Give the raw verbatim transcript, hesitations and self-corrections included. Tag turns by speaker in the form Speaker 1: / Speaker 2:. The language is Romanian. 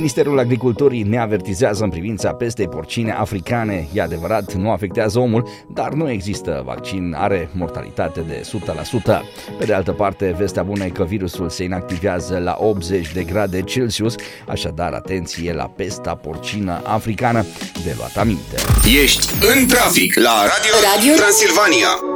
Speaker 1: Ministerul Agriculturii ne avertizează în privința pestei porcine africane. E adevărat, nu afectează omul, dar nu există vaccin, are mortalitate de o sută la sută. Pe de altă parte, vestea bună e că virusul se inactivează la optzeci de grade Celsius, așadar atenție la pesta porcină africană de luat aminte.
Speaker 2: Ești în trafic la Radio, Radio Transilvania.